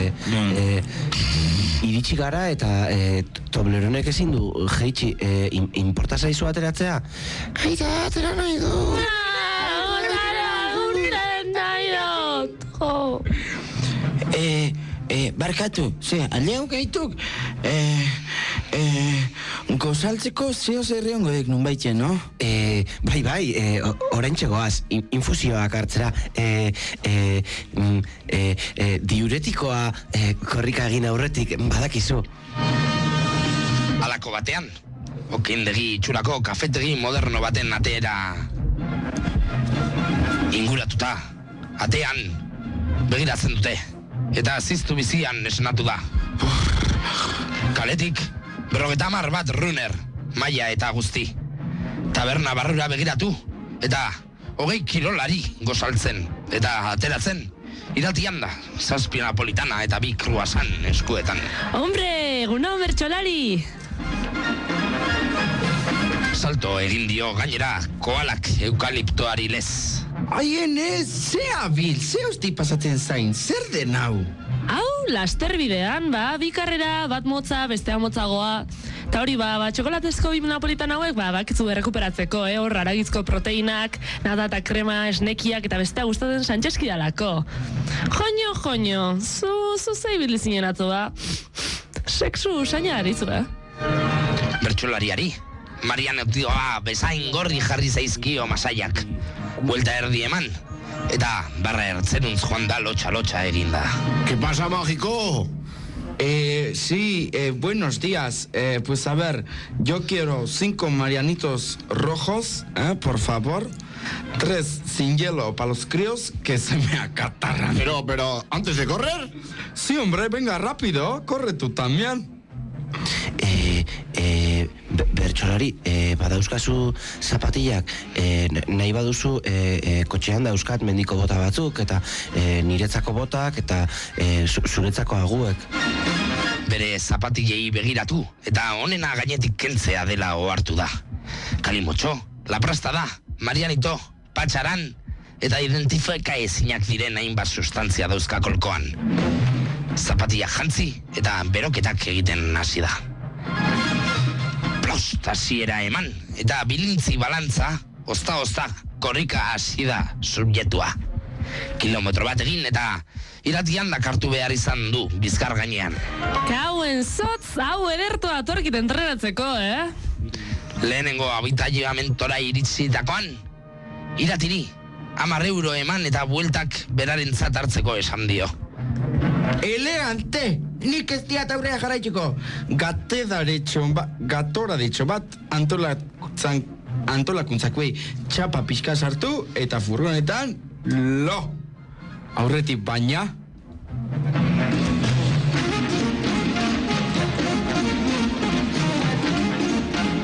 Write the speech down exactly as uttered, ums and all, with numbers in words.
e, iritsi gara eta e, Tobleronek ezin du jeitsi e, inporta zaizu ateratzea. Aita, atera nahi du. Urten nahi dut. Jo. Eh, eh, barkatu, ze, aldean gaituk, eh, eh, gozaltzeko zeo zerri ongo dek nun baitxe, no? Eh, bai, bai, eh, oraintxe goaz, in, infusioak hartzera, eh, eh, mm, eh, eh, diuretikoa eh, korrika egin aurretik, badakizu. Halako batean, okindegi itxurako kafetegi moderno baten ateera inguratuta, atean begiratzen dute, eta ziztu bizian esnatu da. Kaletik, berrogeta hamar bat runner, maila eta guzti. Taberna barrura begiratu, eta hogei kilolari gozaltzen, eta ateratzen, iratian da, zazpi napolitana eta bi kruasan eskuetan. Hombre, egunon bertsolari! Salto egin dio gainera koalak eukaliptoari lez. Haien ez, ze abil, ze hosti pasatzen zain, zer den hau? Hau, laster bidean, ba, bi karrera, bat motza, bestea motzagoa. Eta hori, ba, ba, txokolatezko bi napolitan hauek, ba, bakitzu berrekuperatzeko, eh, hor, haragizko proteinak, nata eta krema, esnekiak, eta bestea gustatzen santxeski dalako. Joño, joño, zu, zu zeibili zinen atzo, ba. Sexu usaina arizu, ba. Bertsolariari, Marian Eutioa bezain gorri jarri zaizkio masaiak. Buelta erdi eman, eta barra ertzenuntz joan da lotxa-lotxa eginda. ¿Qué pasa, mágico? Eh, sí, eh, buenos días. Eh, pues a ver, yo quiero cinco marianitos rojos, eh, por favor. Tres sin hielo para los críos que se me acatarran. Pero, pero, ¿antes de correr? Sí, hombre, venga rápido, corre tú también. Eh, eh, bertsolari, eh, badauzkazu zapatillak, eh, nahi baduzu eh, eh, kotxean dauzkat mendiko bota batzuk, eta eh, niretzako botak, eta eh, zuretzako aguek. Bere zapatillei begiratu, eta onena gainetik kentzea dela ohartu da. Kalimotxo, laprasta da, Marianito, patxaran, eta identifika ezinak diren hainbat sustantzia dauzka kolkoan. Zapatilla jantzi eta beroketak egiten hasi da. Plost hasiera eman, eta bilintzi balantza, ozta-ozta, korrika hasi da subjektua. Kilometro bat egin eta iratian dakartu behar izan du bizkar gainean. Kauen zotz, hau edertu atorkit entrenatzeko, eh? Lehenengo abitailamentora iritsitakoan, iratiri, hamar euro eman eta bueltak berarentzat hartzeko esan dio. Elegante, nik ez diat aurrea jarraituko. Gateda ditxo bat, gatora ditxo bat, antolakuntzan, antolakuntzakuei txapa pixka sartu eta furgonetan, lo. Aurretik baina,